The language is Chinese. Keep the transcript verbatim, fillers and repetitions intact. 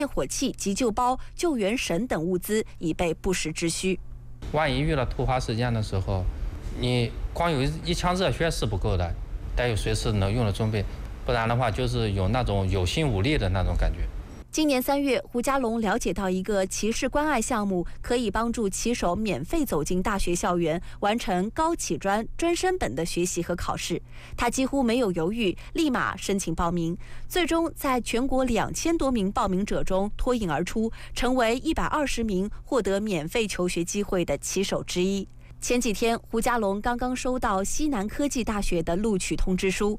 灭火器、急救包、救援绳等物资已备不时之需。 万一遇到突发事件的时候，你光有一腔热血是不够的，得有随时能用的装备，不然的话就是有那种有心无力的那种感觉。 今年三月，胡家龙了解到一个骑士关爱项目，可以帮助骑手免费走进大学校园，完成高启专专升本的学习和考试。他几乎没有犹豫，立马申请报名，最终在全国两千多名报名者中脱颖而出，成为一百二十名获得免费求学机会的骑手之一。前几天，胡家龙刚刚收到西南科技大学的录取通知书，